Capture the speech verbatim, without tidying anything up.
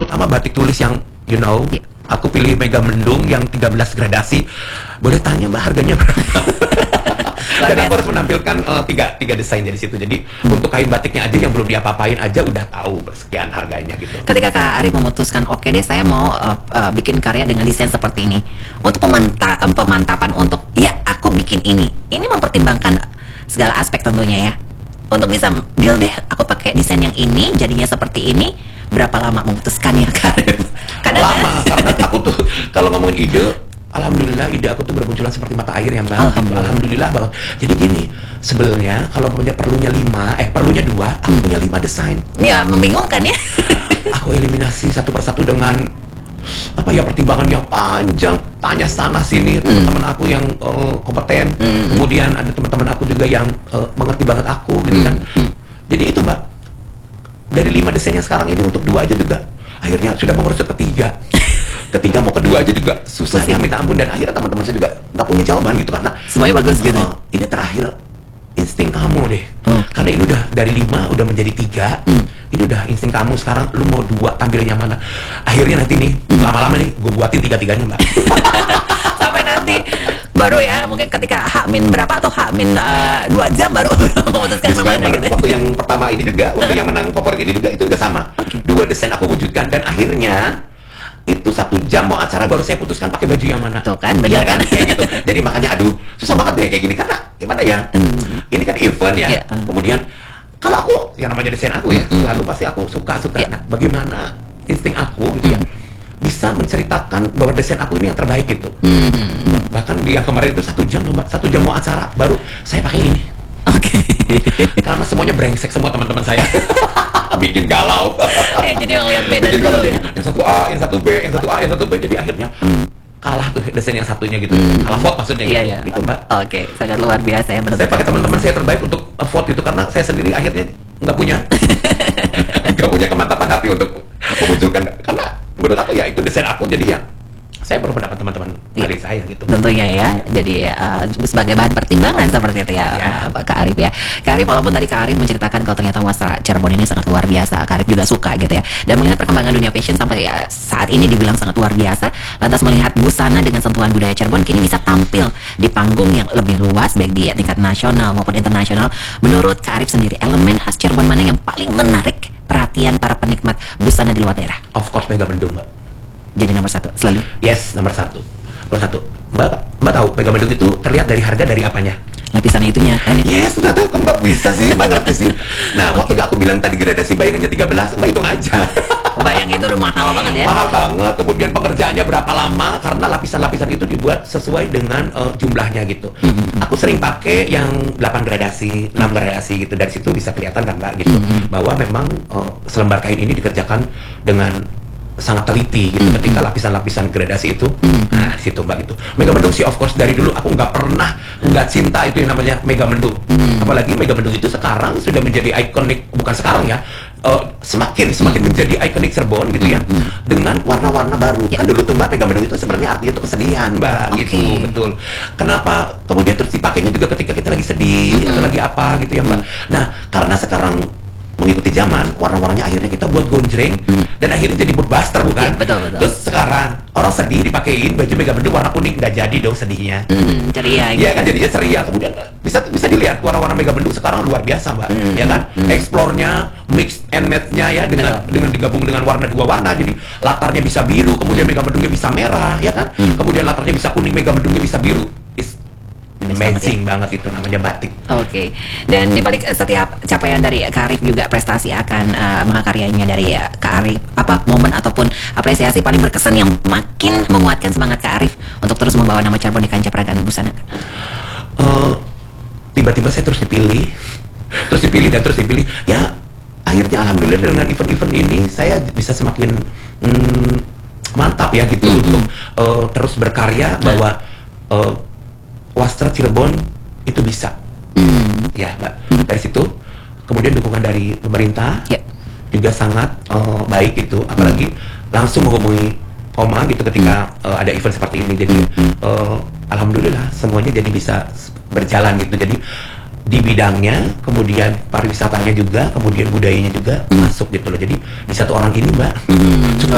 terutama batik tulis yang you know, yeah. Aku pilih Mega Mendung yang tiga belas gradasi. Boleh tanya Mbak harganya berapa? Dan aku harus menampilkan uh, tiga, tiga desain dari situ. Jadi hmm. untuk kain batiknya aja yang belum diapa-apain aja udah tahu sekian harganya gitu. Ketika Kak Arif memutuskan, oke okay deh saya mau uh, uh, bikin karya dengan desain seperti ini, untuk pemanta pemantapan untuk ya aku bikin ini, ini mempertimbangkan segala aspek tentunya ya. Untuk bisa deal deh, aku pakai desain yang ini, jadinya seperti ini. Berapa lama memutuskannya Kak Arif? Karena lama, karena aku tuh kalau ngomongin ide, alhamdulillah ide aku tuh bermunculan seperti mata air ya Mbak. Alhamdulillah, alhamdulillah banget. Jadi gini, sebenarnya kalau punya perlunya lima, eh perlunya dua, aku punya lima desain. Ya membingungkan ya. Aku eliminasi satu persatu dengan apa ya pertimbangan yang panjang, tanya sana sini hmm. teman-teman aku yang uh, kompeten, hmm. kemudian ada teman-teman aku juga yang uh, mengerti banget aku, gitu kan. Hmm. Jadi itu Mbak, dari lima desainnya sekarang ini untuk dua aja juga, akhirnya sudah mengerucut ketiga. Ketiga mau kedua aja juga susahnya minta ampun, dan akhirnya teman-teman saya juga nggak punya jawaban gitu karena semuanya bagus gitu. Uh, ini terakhir insting kamu deh, hmm. karena ini udah dari lima udah menjadi tiga, hmm. ini udah insting kamu sekarang, lu mau dua tampilnya mana? Akhirnya nanti nih hmm. lama-lama nih gue buatin tiga-tiganya Mbak. Sampai nanti baru ya mungkin ketika H-min berapa atau H-min uh, dua jam baru memutuskan mana gitu. Waktu yang pertama ini juga, waktu yang menang favorit ini juga itu juga sama. Dua desain aku wujudkan dan akhirnya itu satu jam mau acara baru saya putuskan pakai baju yang mana. Tuh kan, benar kan? Kayak gitu. Jadi makanya aduh susah banget deh kayak gini karena gimana ya? Hmm. Ini kan event ya. Yeah. Kemudian kalau aku yang namanya desain aku ya, hmm. lalu pasti aku suka-suka. Yeah. Nah, bagaimana insting aku gitu ya bisa menceritakan bahwa desain aku ini yang terbaik gitu. Hmm. Bahkan dia kemarin itu satu jam Mbak, satu jam mau acara baru saya pakai ini. Oke. Okay. Karena semuanya brengsek semua teman-teman saya. Bikin galau. Eh, jadi yang lihat beda dulu. Yang satu A, yang satu B, yang satu A, yang satu B, jadi akhirnya hmm. kalah tuh desain yang satunya gitu. Hmm. Kalah vote maksudnya gitu. Iya, iya. Gitu, Mbak. Oke, okay. Sangat luar biasa ya. Saya pakai teman-teman saya terbaik untuk vote itu karena saya sendiri akhirnya nggak punya nggak punya kemantapan hati untuk memunculkan, karena menurut aku ya itu desain aku, jadi ya saya baru mendapat teman-teman dari ya, saya gitu. Tentunya ya, jadi uh, sebagai bahan pertimbangan seperti itu ya, ya. Uh, Kak Arif ya. Kak Arif, walaupun tadi Kak Arif menceritakan kalau ternyata wasra Cirebon ini sangat luar biasa, Kak Arif juga suka gitu ya. Dan melihat perkembangan dunia fashion sampai ya, saat ini dibilang sangat luar biasa. Lantas melihat busana dengan sentuhan budaya Cirebon kini bisa tampil di panggung yang lebih luas, baik di tingkat nasional maupun internasional. Menurut Kak Arif sendiri, elemen khas Cirebon mana yang paling menarik perhatian para penikmat busana di luar daerah? Of course Mega Mendung Mbak. Jadi nomor satu selalu. Yes, nomor satu. Nomor satu. Mbak, Mbak tahu Mega Mendung itu terlihat dari harga dari apanya? Lapisan itunya kan? Yes, nggak tahu kan Mbak bisa sih, Mbak ngerti sih. Nah, waktu aku bilang tadi gradasi bayangannya tiga belas, Mbak hitung aja. Bayang itu udah mahal banget ya? Mahal banget. Kemudian pengerjaannya berapa lama? Karena lapisan-lapisan itu dibuat sesuai dengan uh, jumlahnya gitu. Mm-hmm. Aku sering pakai yang delapan gradasi, enam gradasi gitu. Dari situ bisa kelihatan kan Mbak gitu, mm-hmm. bahwa memang uh, selembar kain ini dikerjakan dengan sangat teliti gitu, mm-hmm. ketika lapisan-lapisan gradasi itu, mm-hmm. nah situ Mbak gitu. Mega Mendung sih of course dari dulu aku nggak pernah nggak cinta itu yang namanya Mega Mendung, mm-hmm. apalagi Mega Mendung itu sekarang sudah menjadi ikonik, bukan sekarang ya, uh, semakin semakin mm-hmm. menjadi ikonik Cirebon gitu ya, mm-hmm. dengan warna-warna baru. Yeah. Kan dulu tuh Mbak Mega Mendung itu sebenarnya artinya itu kesedihan Mbak, okay. gitu betul. Kenapa kemudian terus dipakainya juga ketika kita lagi sedih mm-hmm. atau lagi apa gitu ya Mbak. Nah karena sekarang mengikuti zaman, warna-warnanya akhirnya kita buat gonjreng, hmm. dan akhirnya jadi moodbuster bukan? Ya, betul, betul. Terus sekarang orang sedih dipakein baju Mega Mendung warna kuning, nggak jadi dong sedihnya. Hmm, ceria. Iya kan jadinya ceria. Kemudian bisa bisa dilihat warna-warna Mega Mendung sekarang luar biasa Mbak, hmm. ya kan? Hmm. Explore-nya, mix and match-nya ya dengan betul. dengan digabung dengan warna dua warna, jadi latarnya bisa biru, kemudian Mega Mendungnya bisa merah, ya kan? Hmm. Kemudian latarnya bisa kuning, Mega Mendungnya bisa biru. Amazing banget itu namanya batik. Oke. Okay. Dan di balik setiap capaian dari Kak Arif juga prestasi akan uh, mahakaryanya dari uh, Kak Arif, apa momen ataupun apresiasi paling berkesan yang makin menguatkan semangat Kak Arif untuk terus membawa nama Cirebon di kancah peragaan busana? Uh, tiba-tiba saya terus dipilih, terus dipilih dan terus dipilih. Ya akhirnya alhamdulillah dengan event-event ini saya bisa semakin mm, mantap ya gitu mm-hmm. untuk uh, terus berkarya bahwa uh, wastra Cirebon itu bisa, mm. ya Mbak. Mm. Dari situ, kemudian dukungan dari pemerintah yeah. juga sangat uh, baik itu, apalagi mm. langsung menghubungi Oma gitu ketika mm. uh, ada event seperti ini. Jadi mm. uh, alhamdulillah semuanya jadi bisa berjalan gitu. Jadi di bidangnya, kemudian pariwisatanya juga, kemudian budayanya juga mm. masuk gitu loh. Jadi di satu orang ini Mbak, mm.